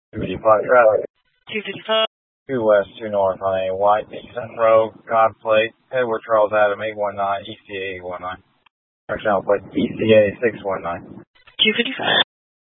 255 traffic. 255. 2 west, 2 north on a white Eastern Road, God plate, Edward Charles Adam 819, ECA 819. Directional plate ECA 619. 255.